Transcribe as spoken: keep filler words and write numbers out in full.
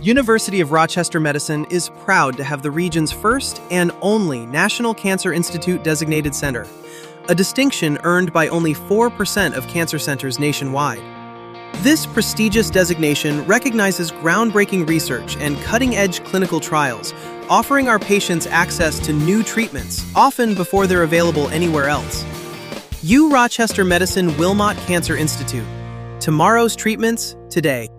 University of Rochester Medicine is proud to have the region's first and only National Cancer Institute designated center, a distinction earned by only four percent of cancer centers nationwide. This prestigious designation recognizes groundbreaking research and cutting-edge clinical trials, offering our patients access to new treatments, often before they're available anywhere else. U Rochester Medicine Wilmot Cancer Institute. Tomorrow's treatments, today.